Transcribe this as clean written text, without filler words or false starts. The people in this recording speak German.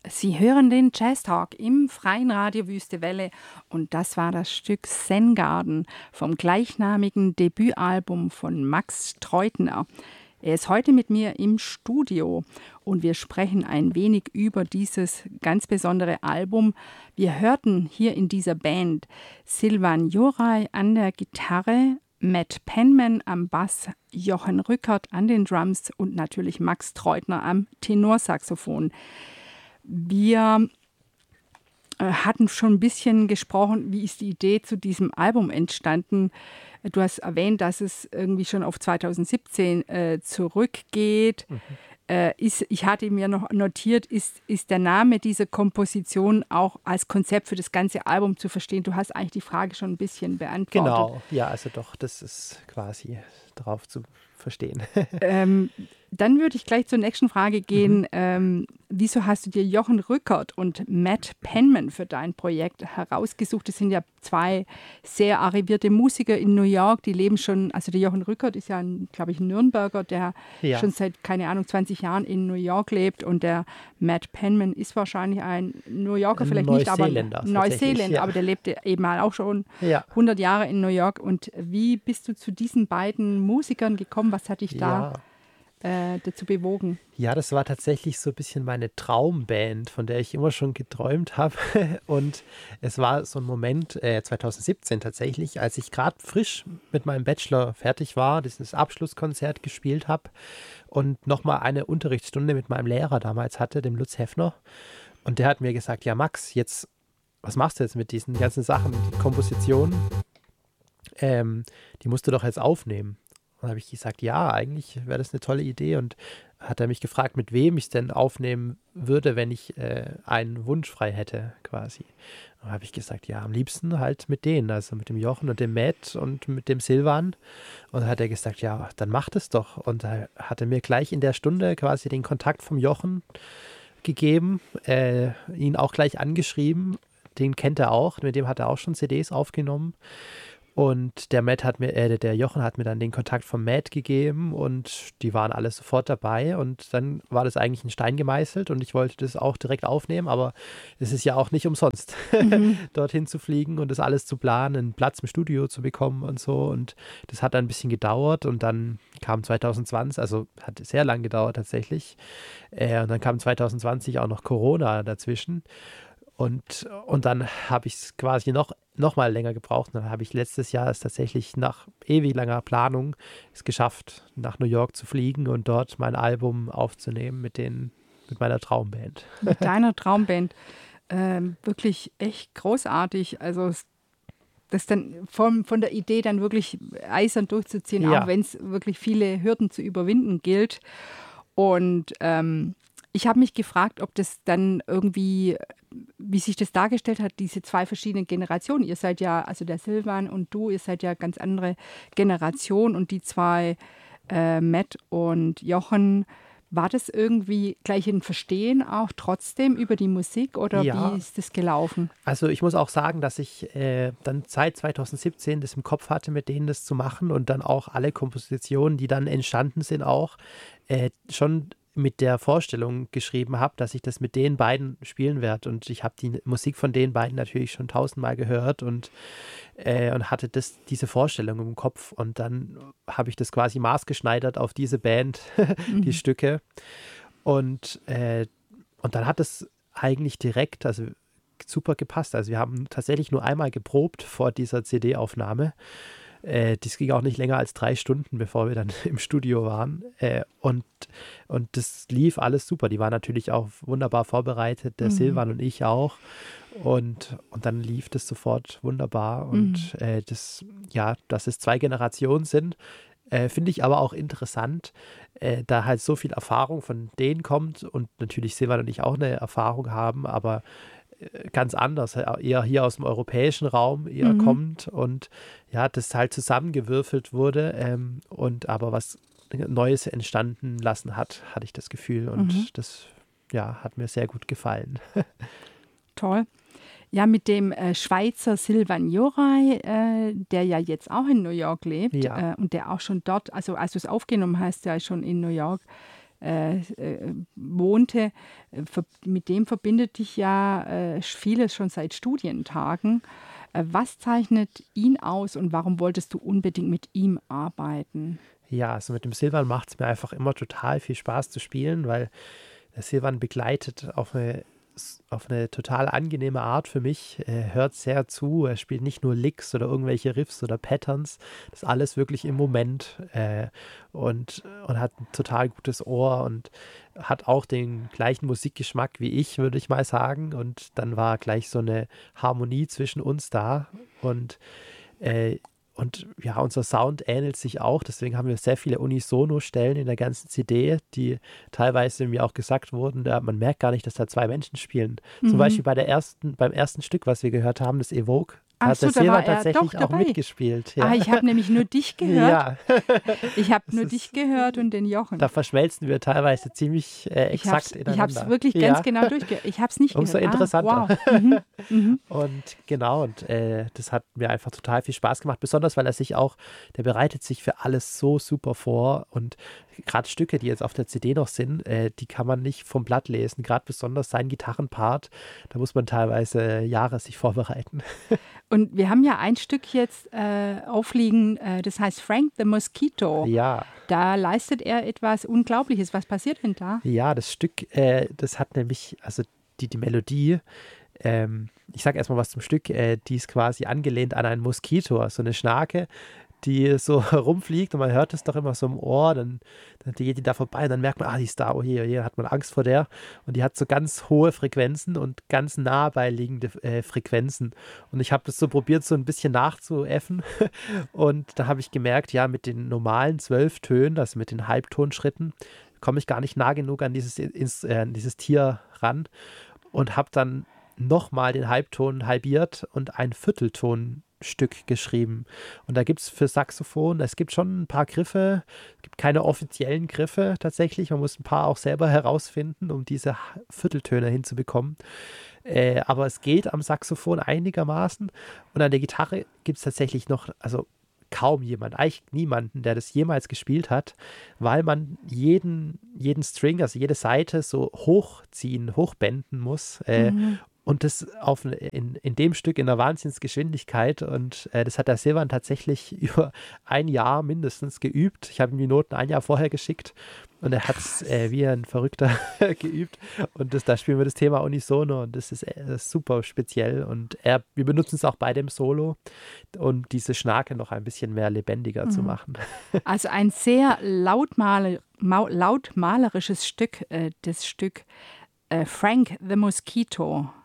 Sie hören den Jazz Talk im freien Radio Wüste Welle und das war das Stück Zen Garden vom gleichnamigen Debütalbum von Max Treutner. Er ist heute mit mir im Studio und wir sprechen ein wenig über dieses ganz besondere Album. Wir hörten hier in dieser Band Silvan Joray an der Gitarre, Matt Penman am Bass, Jochen Rückert an den Drums und natürlich Max Treutner am Tenorsaxophon. Wir hatten schon ein bisschen gesprochen, wie ist die Idee zu diesem Album entstanden. Du hast erwähnt, dass es irgendwie schon auf 2017 zurückgeht. Ich hatte mir noch notiert, ist der Name dieser Komposition auch als Konzept für das ganze Album zu verstehen? Du hast eigentlich die Frage schon ein bisschen beantwortet. Genau, ja, also doch, das ist quasi drauf zu verstehen. Dann würde ich gleich zur nächsten Frage gehen. Wieso hast du dir Jochen Rückert und Matt Penman für dein Projekt herausgesucht? Das sind ja zwei sehr arrivierte Musiker in New York, die leben schon, also der Jochen Rückert ist ja, glaube ich, ein Nürnberger, der schon seit, keine Ahnung, 20 Jahren in New York lebt und der Matt Penman ist wahrscheinlich ein New Yorker, vielleicht nicht, aber Neuseeländer, aber der lebte eben halt auch schon 100 Jahre in New York. Und wie bist du zu diesen beiden Musikern gekommen? Was hat dich da dazu bewogen? Ja, das war tatsächlich so ein bisschen meine Traumband, von der ich immer schon geträumt habe. Und es war so ein Moment, 2017 tatsächlich, als ich gerade frisch mit meinem Bachelor fertig war, dieses Abschlusskonzert gespielt habe und nochmal eine Unterrichtsstunde mit meinem Lehrer damals hatte, dem Lutz Heffner. Und der hat mir gesagt, ja Max, jetzt, was machst du jetzt mit diesen ganzen Sachen, die Komposition, die musst du doch jetzt aufnehmen. Und habe ich gesagt, ja, eigentlich wäre das eine tolle Idee. Und hat er mich gefragt, mit wem ich es denn aufnehmen würde, wenn ich einen Wunsch frei hätte, quasi. Und habe ich gesagt, ja, am liebsten halt mit denen, also mit dem Jochen und dem Matt und mit dem Silvan. Und dann hat er gesagt, ja, dann mach das doch. Und da hat er mir gleich in der Stunde quasi den Kontakt vom Jochen gegeben, ihn auch gleich angeschrieben. Den kennt er auch, mit dem hat er auch schon CDs aufgenommen. Und der Jochen hat mir dann den Kontakt vom Matt gegeben und die waren alle sofort dabei und dann war das eigentlich in Stein gemeißelt und ich wollte das auch direkt aufnehmen, aber es ist ja auch nicht umsonst, dorthin zu fliegen und das alles zu planen, einen Platz im Studio zu bekommen und so, und das hat dann ein bisschen gedauert und dann kam 2020, also hat sehr lang gedauert tatsächlich, und dann kam 2020 auch noch Corona dazwischen. Und dann habe ich es quasi noch mal länger gebraucht. Und dann habe ich letztes Jahr es tatsächlich nach ewig langer Planung es geschafft, nach New York zu fliegen und dort mein Album aufzunehmen mit meiner Traumband. Mit deiner Traumband. Wirklich echt großartig. Also das dann von der Idee dann wirklich eisern durchzuziehen, auch wenn es wirklich viele Hürden zu überwinden gilt. Und ich habe mich gefragt, ob das dann irgendwie, wie sich das dargestellt hat, diese zwei verschiedenen Generationen. Ihr seid ja, also der Silvan und du, ihr seid ja ganz andere Generation und die zwei, Matt und Jochen, war das irgendwie gleich ein Verstehen auch trotzdem über die Musik oder wie ist das gelaufen? Also ich muss auch sagen, dass ich dann seit 2017 das im Kopf hatte, mit denen das zu machen und dann auch alle Kompositionen, die dann entstanden sind, auch schon mit der Vorstellung geschrieben habe, dass ich das mit den beiden spielen werde. Und ich habe die Musik von den beiden natürlich schon 1000-mal gehört und hatte diese Vorstellung im Kopf. Und dann habe ich das quasi maßgeschneidert auf diese Band, die Stücke. Und dann hat es eigentlich direkt, also super gepasst. Also wir haben tatsächlich nur einmal geprobt vor dieser CD-Aufnahme. Das ging auch nicht länger als 3 Stunden, bevor wir dann im Studio waren. Und das lief alles super. Die waren natürlich auch wunderbar vorbereitet, der Silvan und ich auch. Und dann lief das sofort wunderbar. Und dass es 2 Generationen sind, finde ich aber auch interessant, da halt so viel Erfahrung von denen kommt und natürlich Silvan und ich auch eine Erfahrung haben, aber ganz anders, eher hier aus dem europäischen Raum kommt und ja, das halt zusammengewürfelt wurde und aber was Neues entstanden lassen hatte ich das Gefühl und das hat mir sehr gut gefallen. Toll. Ja, mit dem Schweizer Silvan Joray, der ja jetzt auch in New York lebt und der auch schon dort, also als du es aufgenommen hast, der ist schon in New York wohnte. Mit dem verbindet dich ja vieles schon seit Studientagen. Was zeichnet ihn aus und warum wolltest du unbedingt mit ihm arbeiten? Ja, also mit dem Silvan macht es mir einfach immer total viel Spaß zu spielen, weil der Silvan begleitet auf eine total angenehme Art für mich. Er hört sehr zu, er spielt nicht nur Licks oder irgendwelche Riffs oder Patterns, das ist alles wirklich im Moment und hat ein total gutes Ohr und hat auch den gleichen Musikgeschmack wie ich, würde ich mal sagen. Und dann war gleich so eine Harmonie zwischen uns da und ja, unser Sound ähnelt sich auch, deswegen haben wir sehr viele Unisono-Stellen in der ganzen CD, die teilweise mir auch gesagt wurden, man merkt gar nicht, dass da zwei Menschen spielen. Zum Beispiel beim ersten Stück, was wir gehört haben, das Evoke, hat der Silvan tatsächlich auch mitgespielt. Ja. Ich habe nämlich nur dich gehört. Ja. Ich habe nur dich gehört und den Jochen. Da verschmelzen wir teilweise ziemlich exakt ineinander. Ich habe es wirklich ganz genau durchgehört. Ich habe es nicht Umso gehört. interessanter. Wow. Und genau, das hat mir einfach total viel Spaß gemacht, besonders weil der bereitet sich für alles so super vor und gerade Stücke, die jetzt auf der CD noch sind, die kann man nicht vom Blatt lesen, gerade besonders sein Gitarrenpart, da muss man teilweise Jahre sich vorbereiten. Und wir haben ja ein Stück jetzt aufliegen, das heißt Frank the Mosquito. Ja. Da leistet er etwas Unglaubliches. Was passiert denn da? Ja, das Stück, das hat nämlich, also die Melodie, ich sage erstmal was zum Stück, die ist quasi angelehnt an einen Moskito, so eine Schnake, die so rumfliegt und man hört es doch immer so im Ohr, dann geht die da vorbei und dann merkt man, die ist da, oh je, hat man Angst vor der und die hat so ganz hohe Frequenzen und ganz nah beiliegende Frequenzen und ich habe das so probiert, so ein bisschen nachzuäffen und da habe ich gemerkt, ja, mit den normalen 12 Tönen, also mit den Halbtonschritten, komme ich gar nicht nah genug an dieses Tier ran und habe dann nochmal den Halbton halbiert und ein Vierteltonstück geschrieben. Und da gibt es für Saxophon, es gibt schon ein paar Griffe, es gibt keine offiziellen Griffe tatsächlich, man muss ein paar auch selber herausfinden, um diese Vierteltöne hinzubekommen. Aber es geht am Saxophon einigermaßen und an der Gitarre gibt es tatsächlich noch, also kaum jemand, eigentlich niemanden, der das jemals gespielt hat, weil man jeden String, also jede Seite so hochbänden muss und das in dem Stück in einer Wahnsinnsgeschwindigkeit und das hat der Silvan tatsächlich über ein Jahr mindestens geübt. Ich habe ihm die Noten ein Jahr vorher geschickt und er hat es wie ein Verrückter geübt und da spielen wir das Thema Unisono und das ist super speziell und wir benutzen es auch bei dem Solo, um diese Schnake noch ein bisschen mehr lebendiger zu machen. Also ein sehr lautmalerisches Stück, das Stück Frank the Mosquito.